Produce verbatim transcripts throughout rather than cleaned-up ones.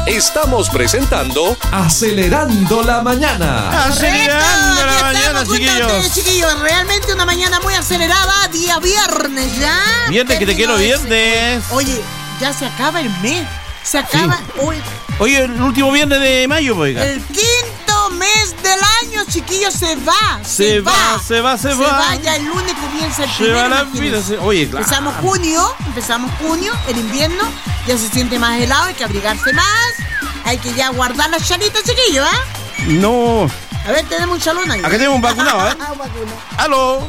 Estamos presentando Acelerando la Mañana. Acelerando la mañana, chiquillos. Ustedes, chiquillos, realmente una mañana muy acelerada, día viernes ya. Viernes, que te quiero viernes. Oye, ya se acaba el mes. Se acaba Sí. hoy. Oye, el último viernes de mayo, oiga. El quinto mes del año, chiquillos, se va. Se, se va, va, se va, se, se va. va. Ya el lunes comienza el se primero. Se va la vida. Se... Oye, claro. Empezamos junio, empezamos junio, el invierno. Ya se siente más helado, hay que abrigarse más. Hay que ya guardar las chalitas, chiquillos, ¿ah? ¿eh? No. A ver, tenemos un chalón ahí. Acá tenemos un vacunado, ¿eh? ¡Aló!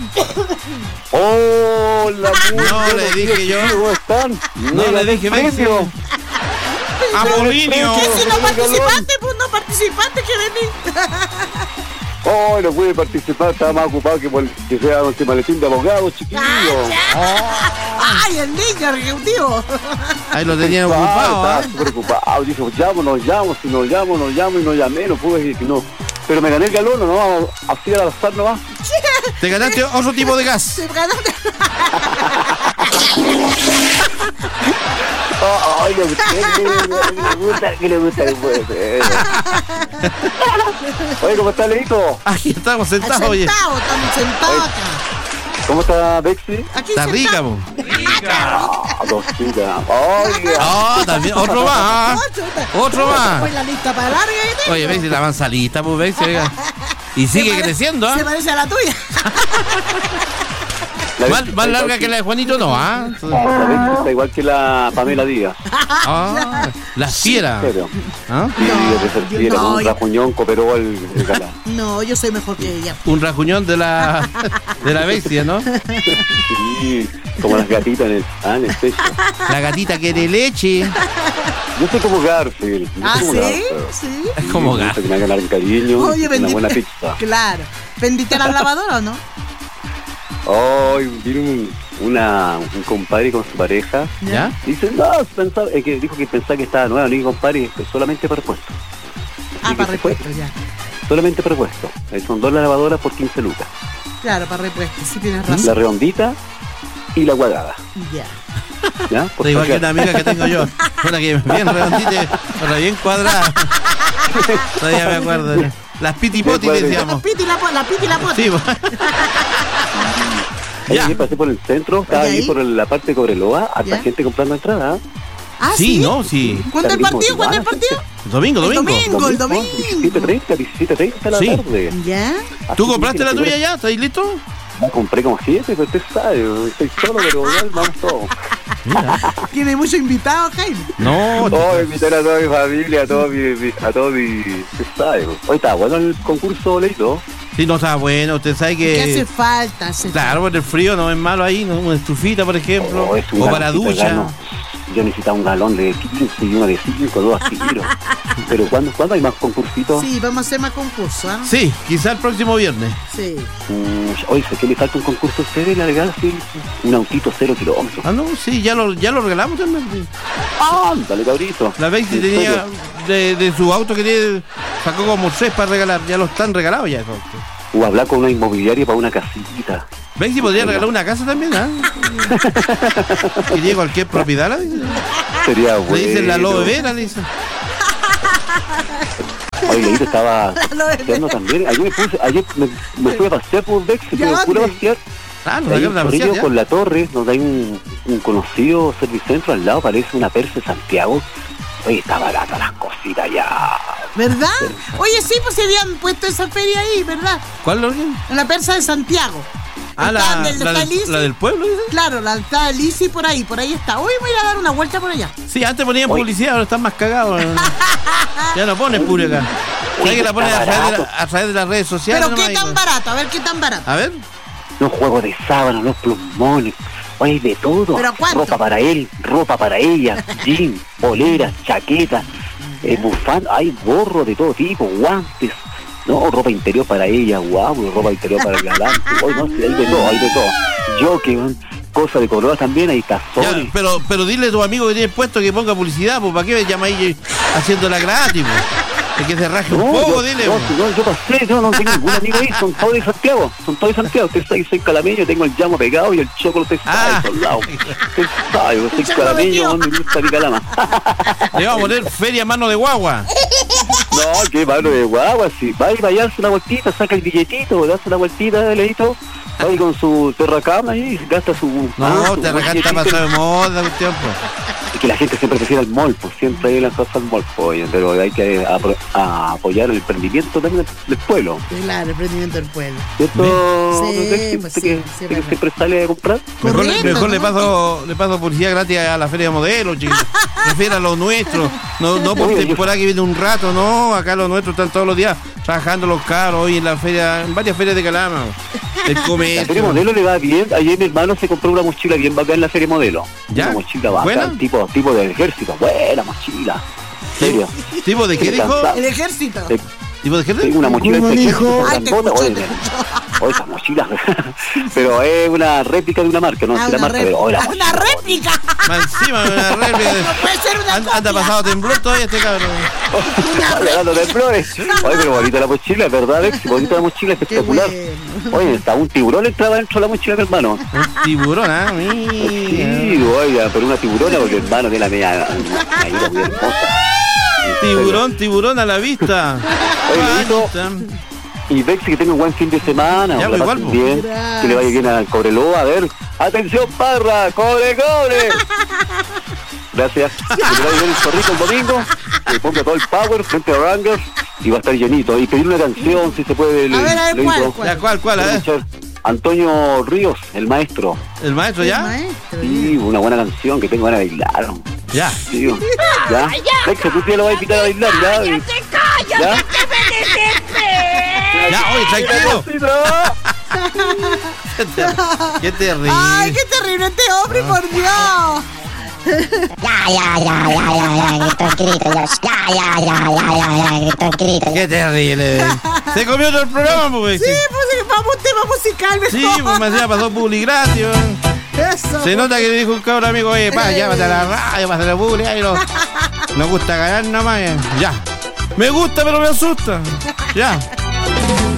Hola, no le dije yo. ¿Cómo están? No, no le dije, vengo. Apolinio. ¿Qué si no participaste? Pues no participaste, que vení. Oh, no pude participar, estaba más ocupado que por que sea ese maletín de abogado, chiquillo. Ah, oh. Ay, el niño ejecutivo. Ahí lo tenían ocupado. Estaba ¿eh? súper ocupado. Dije, llamo, nos llamo, si nos llamo, nos llamo y no llamé, no pude decir que no. Pero me gané el galón, ¿no? Así al azar nomás. Te ganaste otro tipo de gas. Te ganaste. Oh, ay, no, que le gusta, que le gusta que puede ser. Oye, ¿cómo está, Leito? Aquí estamos sentados, sentado, oye. Estamos sentados acá. ¿Cómo está, Bexi? Aquí está rica, po. Rica. Ah, cosita. Oye. Ah, también, otro más. Otro más. Pues la lista para larga. ¿eh? Oye, Bexi, la manzalita, pues, Bexi, oiga. Y sigue pare- creciendo, ¿ah? Se parece a la tuya. La Más, Bexi más está larga igual que la de Juanito, no, ¿ah? La Bexi está igual que la Pamela Díaz. Ah, la fiera. Pero, ¿Ah? sí, debe ser yo fiera, no, un yo- rajuñón cooperó el, el galán. No, yo soy mejor que ella. Un rajuñón de la de la bestia, ¿no? Sí, como las gatitas en el, ah, en el pecho. La gatita quiere leche. Yo soy como Garfield. Yo ¿Ah, soy como sí? Garfield. Sí. Es como Me gusta gato. que me hagan dar cariño, Oye, una bendita. buena pizza. Claro. ¿Vendiste la lavadora o no? Hoy vino un, una, un compadre con su pareja. ¿Ya? Dice, no, pensaba, es que dijo que pensaba que estaba nueva, ni compadre, pero solamente para repuesto. Ah, Y para que se fue, repuesto, ya. solamente para repuesto. Eh, Son dos lavadoras por quince lucas. Claro, para repuesto, sí tienes razón. La redondita y la cuadrada. Ya. ¿Ya? Por Está igual que sacar. una amiga que tengo yo. Una que bien redondita, otra bien cuadrada. Todavía me acuerdo. Las pitipoti le La decíamos. piti y la, po- la piti y la pota. Sí, pues. Ahí Ya. yo pasé por el centro, estaba Oye, ahí ahí. por el- la parte de Cobreloa, hasta ¿Ya? gente comprando entradas. Ah, Sí, no, sí. ¿Cuándo el Está partido? ¿Cuándo el mismo, partido? Domingo, El domingo. domingo. el domingo. diecisiete treinta, diecisiete treinta de la Sí. tarde. ¿Ya? ¿Tú Así compraste que la si tuya quieres- ya? ¿Estás listo? Ya compré como siete, pero usted sabe, estoy solo, pero igual vamos todos. Mira. Tiene muchos invitados, Jaime. No, Oh, invitar a toda mi familia, a todo mi, mi- a todo mi, usted sabe. Hoy está bueno el concurso, Leito. sí, no está bueno. Usted sabe ¿Qué hace que. falta? Hace Claro, por el frío no es malo ahí, ¿no? Una estufita, por ejemplo. Oh, es un O para galoncito de ducha. grano. Yo necesitaba un galón de quince y uno de cinco, dos así kilos. Pero ¿cuándo, ¿cuándo hay más concursitos? Sí, vamos a hacer más concursos, ¿ah? Sí, quizá el próximo viernes. Sí. Mm, oye, ¿sé que le falta un concurso a ustedes? ¿Le regalan así un autito cero kilómetros? Ah, no, sí, ya lo, ya lo regalamos también. ¡Ah! Dale, cabrito. La Bexi ¿En tenía serio? de, de su auto que tiene, sacó como tres para regalar. Ya lo están regalados ya. esos autos. O hablar con una inmobiliaria para una casita. Bexi podría regalar una casa también, ¿ah? Que llegue cualquier propiedad, la dice. Sería bueno. Le dicen la aloe vera, le dicen. Oye, Leito estaba aloe vera. paseando también. Ayer me puse, ayer me, me fui a pasear por Bex, ¿Y me a puse a dónde? pasear. Ah, nos Hay sacaron un a pasear corrido ya. con la torre, donde hay un, un conocido servicentro al lado, parece una Perse Santiago. Oye, está barata las cositas ya. ¿Verdad? Oye, sí, pues se habían puesto esa feria ahí, ¿verdad? ¿Cuál lo En la Persa de Santiago. Ah, Está la, del- la, está del, Lisi. la del pueblo, dice. Claro, la está Lisi por ahí, por ahí está. Hoy voy a ir a dar una vuelta por allá. Sí, antes ponían Oye. publicidad, ahora están más cagados. Ya no ponen publicidad acá. ¿Sabes que la ponen a través de, la- a través de las redes sociales? Pero nomás qué y tan no- barato, a ver qué tan barato. A ver. Los juegos de sábana, los plumones. Oye, de todo. ¿Pero cuánto? Ropa para él, ropa para ella, jeans, poleras, chaquetas, eh, bufanda, hay gorro de todo tipo, guantes. No, ropa interior para ella, guau, ropa interior para el galán. Oye, no, sí, hay de todo, hay de todo. Yo que van, cosas de color también, hay Ya, tazones. pero, pero dile a tu amigo que tiene puesto que ponga publicidad, pues ¿para qué me llama ahí haciéndola gratis? Pues? Es que se raje un No, poco, yo, dile. no, po. no, yo pasé, yo no tengo ningún amigo ahí, son todos de Santiago, son todos de Santiago. Usted sabe que soy calameño, tengo el llamo pegado y el choco usted sabe, Ah. a todos lados. Usted sabe, yo soy Choco calameño, metido. me gusta mi calama. Le vamos a poner feria mano de guagua. No, qué malo de guagua, si va y vaya a darse una vueltita, saca el billetito, darse una vueltita de leito, va y con su terracama y gasta su... No, ah, su te regaste billetito. pasado de moda un tiempo. Es que la gente siempre prefiere el mall, pues siempre hay las cosas al mall, pues, oye, pero hay que apro- a apoyar el emprendimiento también del pueblo, Claro, el emprendimiento del pueblo. ¿cierto? Sí, Don Rexy? pues ¿Usted sí, que, sí, usted que verdad. siempre sale a comprar? Mejor, le- Corriendo, mejor le ¿no? paso le paso publicidad gratis a la feria de modelos, chicos. Prefiera lo nuestro. No, no por Oye, yo- temporada que viene un rato, no. Acá los nuestros están todos los días trabajando los caros hoy en la feria, en varias ferias de Calama. El La feria comercio. modelo le va bien. Ayer mi hermano se compró una mochila bien bacana en la feria modelo. ¿Ya? Una mochila bacana, ¿Buena? tipo, tipo del ejército. Buena mochila. Serio. ¿Tipo de qué dijo? El ejército. De- ¿Tipo de qué? Tengo una mochila ¿Cómo de ejército dijo? Ay, te grandota. escucho, Oye, te oye, esa mochila. Pero es una réplica de una marca, no Ah, sé la una marca, pero oye, la réplica. Una réplica. Más encima de una réplica. de- No puede ser una Anda, anda copia. pasado temblor todavía este cabrón. Está regalando temblores. Oye, pero bonita la mochila, ¿verdad, Alex? Bonita la mochila, espectacular. bueno. Oye, hasta un tiburón entraba dentro de la mochila de mi hermano. Un tiburón, ¿ah? Sí, Mira. oiga, pero una tiburona porque el hermano tiene la media, una media muy hermosa. Tiburón, tiburón a la vista. Oye, Leito, Basta. y Bexi, que tenga un buen fin de semana. Ya, ojalá pues, igual, pasen pues. bien, Gracias. que le vaya bien al Cobreloa. A ver, atención, Parra, cobre, cobre. Gracias. Que le vaya bien el zorrito el domingo. Que ponga todo el power frente a Rangers y va a estar llenito. Y pedir una canción, si se puede. A ver, a ver, ¿cuál, Leito. cuál? Ya, ¿cuál, cuál? A ver. Escuchar Antonio Ríos, el maestro. ¿El maestro El ya? maestro, Sí, una buena canción que tengo ganas de bailar. Ya. Sí, ¿ya? Bexi, tú te lo vas a invitar a bailar, ¿ya? ¿Ya? Ya, oye, tranquilo. Cosita. Qué terrible. Ay, qué terrible este hombre, por Dios. Ya, ya, ya, ya, ya, ya, grito el grito, ya, ya, ya, ya, ya, ya, ya, grito el grito. Qué terrible. Se comió todo el programa, pues. Sí, pues vamos a un tema musical mejor. Sí, pues me hacía pasó publi gratis, weón. Eso. Se nota que le dijo un cabrón amigo, oye, pa, llámate a la radio, pásale la publi, ahí no. Nos gusta ganar nomás, eh. Ya. Me gusta, pero me asusta. Ya.